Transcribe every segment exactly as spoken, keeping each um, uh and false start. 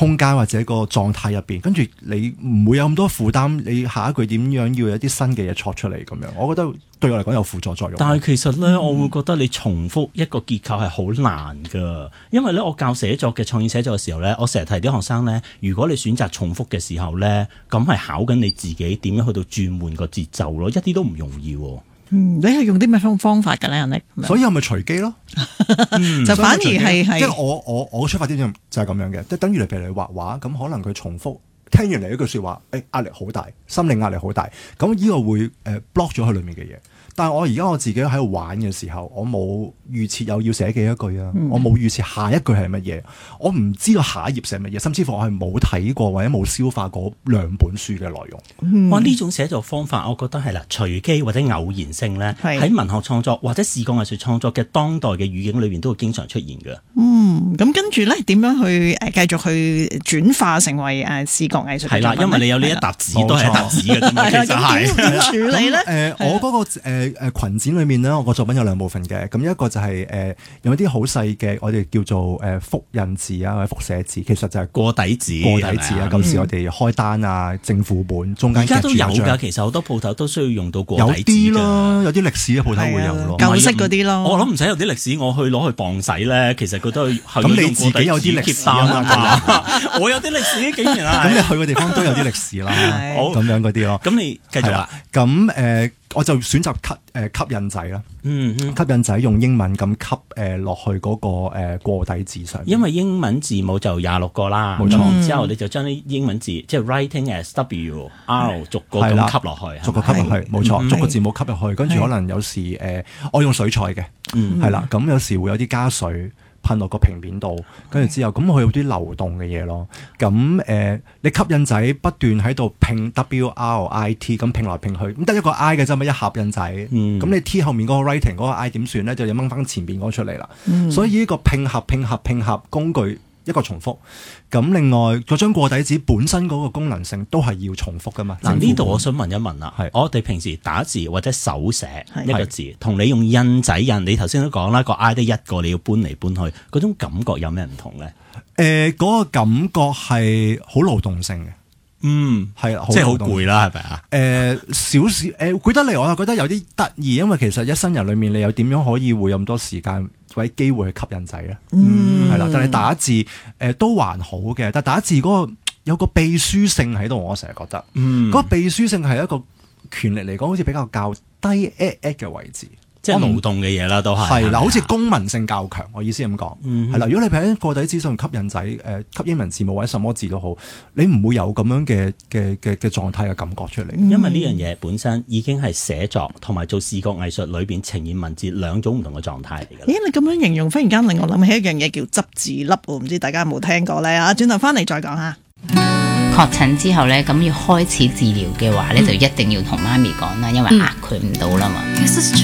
空間或者個狀態入邊，跟住你唔會有咁多負擔，你下一句點樣要有啲新嘅嘢錯出嚟咁樣，我覺得對我嚟講有輔助作用。 但係其實咧，嗯、我會覺得你重複一個結構係好難噶，因為咧我教寫作嘅創意寫作嘅時候咧，我成日提啲學生咧，如果你選擇重複嘅時候咧，咁係考緊你自己點樣去到轉換個節奏咯，一啲都唔容易。 嗯，你係用啲咩方方法㗎咧，人哋？ 所以係咪隨機咯？ 嗯、就反而係係， 即係我我我出發點就係咁樣嘅，即係等於你譬如你畫畫，咁可能佢重複聽完嚟一句説話，誒、哎、壓力好大，心理壓力好大，咁呢個會誒 block 咗佢裡面嘅嘢。但係我而家我自己喺度玩嘅時候，我冇預設有要寫幾多句啊，嗯、我冇預設下一句係乜嘢，我唔知道下一頁寫乜嘢，甚至乎我係冇睇過或者冇消化過兩本書嘅內容。 嗯、 哇！呢種寫作方法，我覺得係啦，隨機或者偶然性咧，喺是文學創作或者視覺藝術創作嘅當代嘅語境裏邊都會經常出現嘅。 嗯，咁跟住咧點樣去誒繼續去轉化成為誒視覺藝術？ 係啦，因為你有呢一沓紙都係一沓紙嘅啫嘛，其實係點處理咧？ 誒，我嗰個誒誒羣展裏面咧，我個作品有兩部分嘅，咁一個就係、是、誒、呃、用一啲好細嘅，我哋叫做誒複印字啊或者複寫字，其實就係過底紙， 過底紙啊。舊時我哋開單啊，政府本中間而家都有㗎， 㗎。 其實好多鋪頭都需要用到過底紙。 有啲咯，有啲歷史嘅鋪頭會有咯， 舊式嗰啲咯。 我諗唔使有啲歷史，我去攞去磅洗咧，其實佢都係咁你自己有啲歷史啊嘛， 我有啲歷史竟然啊， 咁你去嘅地方都有啲歷史啦，好咁樣嗰啲咯。 咁你繼續啦。 咁誒、呃，我就選擇吸誒、呃、吸印仔啦。 嗯，嗯吸印仔用英文咁吸誒落、呃、去嗰、那個誒、呃、過底字上。因為英文字母就廿六個啦， 冇錯。 然之後你就將啲英文字即係 writing as W R 逐個咁吸落去， 逐個吸落去，冇錯，逐個字母吸入去，跟住可能有時誒、呃，我用水彩嘅，係啦、嗯，咁有時會有啲加水。噴落個平面度，跟住之後，咁佢有啲流動嘅嘢咯。咁誒、呃，你吸印仔不斷喺度拼 W R I T， 咁拼來拼去，咁得一個 I 嘅啫嘛，一盒印仔。咁、嗯、你 T 後面嗰個 writing 嗰個 I 點算咧？就要掹翻前邊嗰個出嚟啦。嗯、所以呢個拼合、拼合、拼合工具一個重複。咁另外嗰張過底紙本身嗰個功能性都係要重複噶嘛。 嗱，呢度我想問一問啦，係我哋平時打字或者手寫一個字，同你用印仔印，你頭先都講啦，個 I 得一個，你要搬嚟搬去，嗰種感覺有咩唔同咧？誒、 呃，嗰、那個感覺係好勞動性嘅。 嗯， 係啦， 即係好攰啦，係咪啊？ 誒，少少誒，攰得嚟，我又覺得有啲得意，因為其實一生人裏面，你又點樣可以會有咁多時間或者機會去吸引仔咧？嗯，係啦，但係打字誒、呃、都還好嘅，但係打字嗰、那個有個秘書性喺度，我成日覺得，嗯，嗰個秘書性係一個權力嚟講，好似比較較低 at at 嘅位置。 即係勞動嘅嘢啦，都係係啦，好似公民性較強，我意思咁講，係啦、嗯哼。如果你喺個底紙上吸印仔，誒、呃、吸英文字母或者什麼字都好，你唔會有咁樣嘅嘅嘅嘅狀態嘅感覺出嚟。 因為呢樣嘢本身已經係寫作同埋做視覺藝術裏邊呈現文字兩種唔同嘅狀態嚟嘅。 咦，你咁樣形容，忽然間令我諗起一樣嘢叫執字粒喎，唔知大家有冇聽過咧？啊，轉頭翻嚟再講下。 確診之後咧，咁要開始治療嘅話咧，嗯、就一定要同媽咪講啦，因為壓佢唔到啦嘛。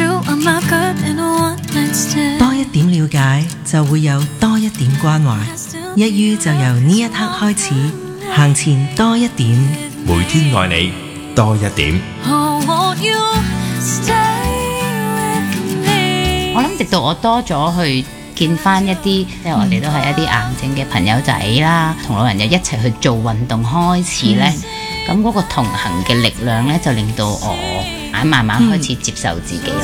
多一點了解，就會有多一點關懷。一於就由呢一刻開始，行前多一點， 每天愛你多一點。 我諗直到我多咗去見翻一啲，即係我哋都係一啲癌症嘅朋友仔啦，同老人家一齊去做運動開始咧，咁嗰、嗯、個同行嘅力量咧，就令到我慢慢開始接受自己啦。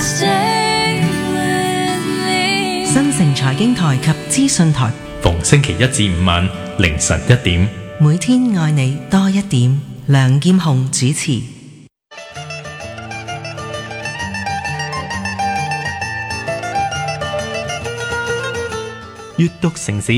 嗯、新城財經台及資訊台， 逢星期一至五晚凌晨一點， 每天愛你多一點。梁劍虹主持。 閱讀城市，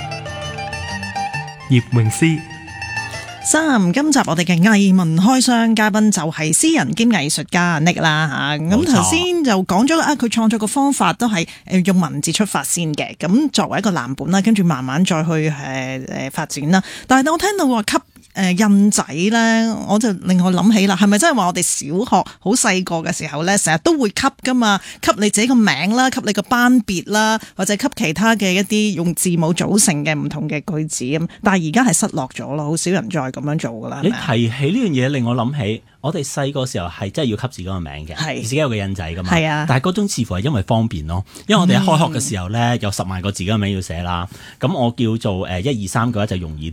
葉詠詩。 三，今集我哋嘅藝文開箱嘉賓就係詩人兼藝術家 Nick 啦吓，咁頭先就講咗啊，佢創作嘅方法都係誒用文字出發先嘅，咁作為一個藍本啦，跟住慢慢再去誒誒發展啦。但係我聽到話吸誒印仔咧，我就令我諗起啦，係咪真係話我哋小學好細個嘅時候咧，成日都會吸噶嘛？吸你自己個名啦，吸你個班別啦，或者吸其他嘅一啲用字母組成嘅唔同嘅句子咁。但係而家係失落咗咯，好少人再咁樣做噶啦。 你提起呢樣嘢，令我諗起我哋細個時候係真係要吸自己個名嘅，係自己有個印仔噶嘛。係啊，但係嗰種似乎係因為方便咯，因為我哋一開學嘅時候咧，有十萬個自己嘅名要寫啦。咁我叫做誒一二三嘅話就容易